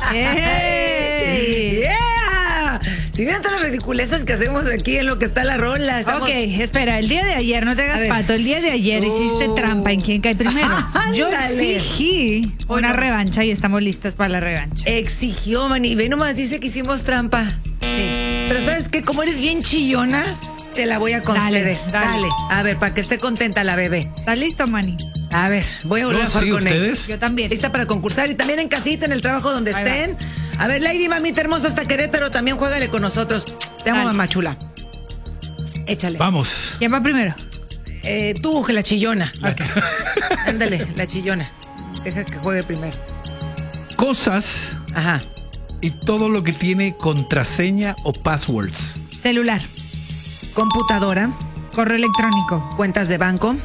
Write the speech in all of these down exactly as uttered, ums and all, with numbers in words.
¡Ey! ¡Yeah! Si vieron todas las ridiculeces que hacemos aquí en lo que está la rola. Estamos... Ok, espera, el día de ayer, no te hagas pato, el día de ayer Oh. hiciste trampa en quién cae primero. Yo Ándale. exigí una Bueno. revancha y estamos listas para la revancha. Exigió, Manny. Ve nomás, dice que hicimos trampa. Sí. Pero ¿sabes qué? Como eres bien chillona, te la voy a conceder. Dale, dale. A ver, para que esté contenta la bebé. ¿Estás listo, Manny? A ver, voy a volver Yo a jugar sí, con él. ¿ustedes? Yo también. Lista para concursar y también en casita, en el trabajo donde Ahí estén. A ver, Lady Mamita hermosa hasta Querétaro, también juégale con nosotros. Te amo, Dale. mamá chula. Échale. Vamos. ¿Quién va primero? Eh, tú, la chillona. Ándale, la chillona. Deja que juegue primero. Cosas Ajá. y todo lo que tiene contraseña o passwords. Celular, Computadora, correo electrónico, cuentas de banco,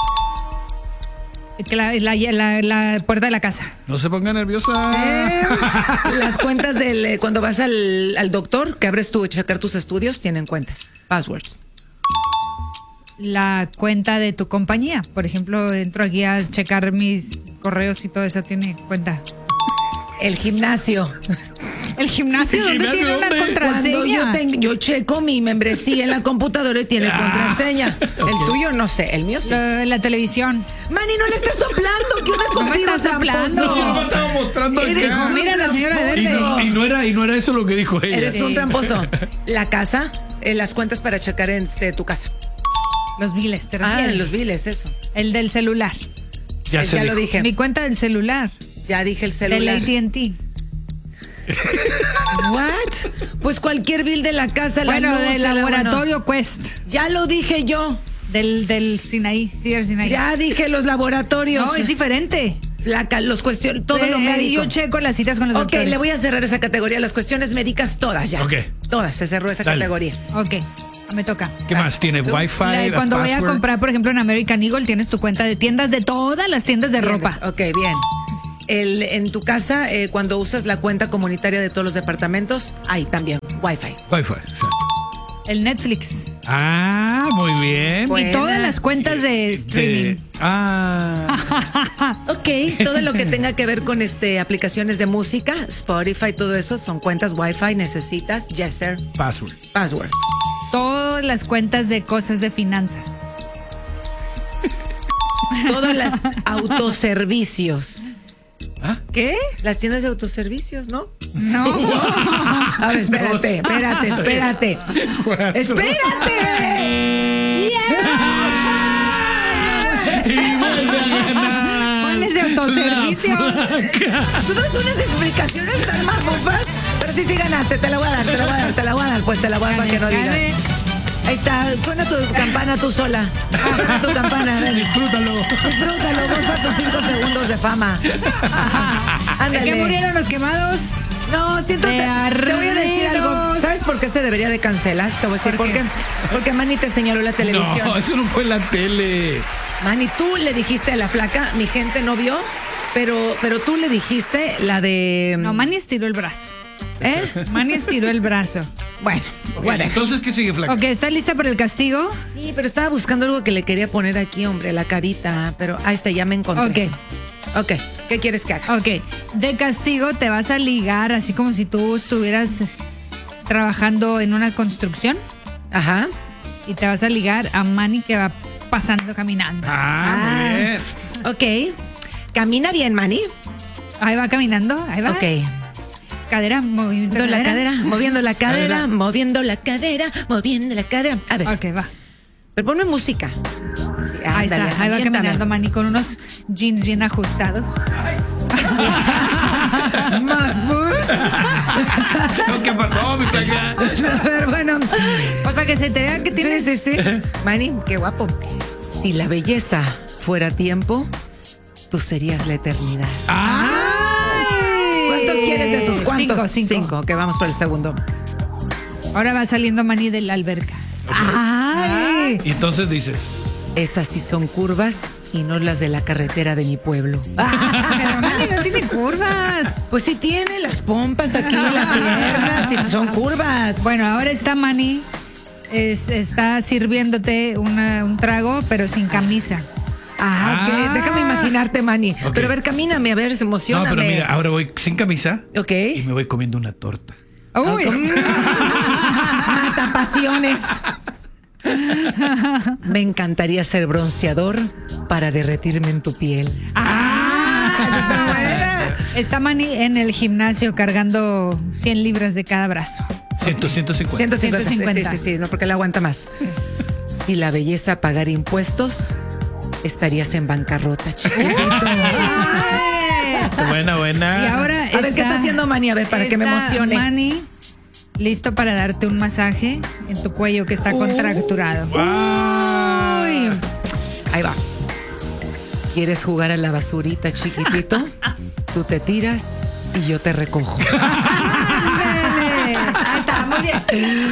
la, la- la- la puerta de la casa, No se ponga nerviosa. Eh, las cuentas del eh, cuando vas al, al doctor, que abres tu checar tus estudios, tienen cuentas, passwords. la cuenta de tu compañía. Por ejemplo, entro aquí a checar mis correos y todo eso tiene cuenta. El gimnasio. ¿El gimnasio ¿El dónde gimnasio tiene una dónde? contraseña? Cuando yo, tengo, yo checo mi membresía en la computadora y tiene Ah. contraseña. El tuyo no sé, el mío sí. La, la televisión. Manny, no le estés soplando, que una No me contigo estás soplando. tramposo. Yo no estaba mostrando Eres acá. un Mira la señora de Y verde. no, y no era, y no era eso lo que dijo ella. Eres un Sí. tramposo. La casa, eh, las cuentas para checar en este, tu casa. Los biles, ¿te Ah, refieres? los biles, eso. El del celular. Ya Eh, se ya lo dijo. dije. Mi cuenta del celular. Ya dije el Del celular. A T and T. ¿What? Pues cualquier bill de la casa, la Bueno, luz, del el agua, laboratorio no. Quest. Ya lo dije yo. Del, del Sinaí. Ciber Sinaí. Ya dije los laboratorios. No, es diferente. Flaca, los cuestiones, todo Eh, lo eh, médico. Yo checo las citas con los Ok, doctores. le voy a cerrar esa categoría. Las cuestiones médicas, todas ya. Ok. Todas, se cerró esa Dale. categoría. Ok, me toca. ¿Qué más? ¿Tiene Wi-Fi? La- la cuando voy a password? comprar, por ejemplo, en American Eagle, tienes tu cuenta de tiendas de todas las tiendas de Tiendas. ropa. Ok, bien. El, en tu casa, eh, cuando usas la cuenta comunitaria de todos los departamentos, hay también Wi-Fi. Wi-Fi, exacto. El Netflix. Ah, muy bien. Buena. Y todas las cuentas de streaming. De- ah, Ok, todo lo que tenga que ver con este aplicaciones de música, Spotify, todo eso, son cuentas Wi-Fi, necesitas, yes sir, password. password. Todas las cuentas de cosas de finanzas. Todas las autoservicios. ¿Ah? ¿Qué? Las tiendas de autoservicios, ¿no? No. A ver, espérate, Dos. espérate, espérate. Cuatro. ¡Espérate! Y vuelve a ganar. ¿Cuál es de autoservicio? Tú das unas explicaciones tan mafufas, pero sí, sí ganaste, te la voy a dar, te la voy a dar, te la voy a dar, pues te la voy a dar para que no digas. Gané. Ahí está, suena tu campana tú sola. Suena tu campana, ven. Disfrútalo. Disfrútalo, goza tus cinco segundos de fama. ¿De Ándale. qué murieron los quemados? No, siento De te, te voy a decir algo. arreros. ¿Sabes por qué se debería de cancelar? Te voy a decir ¿Por por qué? qué. Porque Manny te señaló la televisión. No, eso no fue la tele. Manny, tú le dijiste a la flaca, mi gente no vio, pero, pero tú le dijiste la de... No, Manny estiró el brazo. ¿Eh? Manny estiró el brazo. Bueno, whatever. Entonces, ¿qué sigue, Flaca? Ok, ¿está lista para el castigo? Sí, pero estaba buscando algo que le quería poner aquí, hombre, la carita, pero ahí está, ya me encontré. Ok. Ok, ¿qué quieres que haga? Ok, de castigo te vas a ligar así como si tú estuvieras trabajando en una construcción Ajá. y te vas a ligar a Manny que va pasando caminando. Ah, muy bien. Ok. Camina bien, Manny. Ahí va caminando, ahí va. Ok. Cadera, movimiento Moviendo de la cadera, moviendo la cadera, Cadera. moviendo la cadera, moviendo la cadera. A ver, Ok, va. pero ponme música. Sí, Ahí ándale, está, ahí va aviéntame. caminando Manny con unos jeans bien ajustados. Más boots. No, ¿qué pasó, mi Flaca? A ver, bueno. Pues para que se te vea que Sí, tienes. sí, sí. Manny, qué guapo. Si la belleza fuera tiempo, tú serías la eternidad. Ah, ¿Cuántos quieres de esos? ¿Cuántos? Cinco, cinco. Cinco, que vamos por el segundo. Ahora va saliendo Manny de la alberca. ¡Ay! y entonces dices, Esas sí son curvas y no las de la carretera de mi pueblo. Pero Manny no tiene curvas. Pues sí tiene las pompas aquí en la pierna, sí son curvas. Bueno, ahora está Manny, es- está sirviéndote una- un trago, pero sin camisa. Ah, ok. Ah. Déjame imaginarte, Manny. Ok. Pero a ver, camíname, a ver, No, emocioname. pero mira, ahora voy sin camisa Ok. y me voy comiendo una torta. Uy. Mata pasiones. Me encantaría ser bronceador para derretirme en tu piel. Ah, está Manny en el gimnasio cargando cien libras de cada brazo. cien, ciento cincuenta. ciento cincuenta. ciento cincuenta. Sí, sí, sí, no, porque él aguanta más. Si la belleza pagara impuestos, estarías en bancarrota, chiquitito. Buena, buena. Y ahora A ver, ¿qué está haciendo Manny? A ver, para que me está emocione. Manny listo para darte un masaje en tu cuello que está contracturado. Uy. Ahí va. ¿Quieres jugar a la basurita, chiquitito? Tú te tiras y yo te recojo. Ándale. Ahí está, muy bien.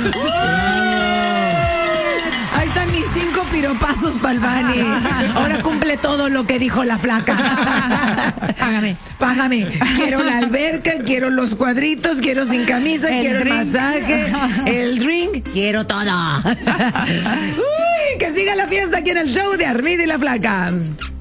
Ahí están mis cinco piropazos para el Manny. Ahora cumple todo lo que dijo la flaca. Págame. Págame. Quiero la alberca, quiero los cuadritos, quiero sin camisa, El quiero drink. el masaje, el drink, quiero todo. Uy, que siga la fiesta aquí en el show de Armida y la Flaca.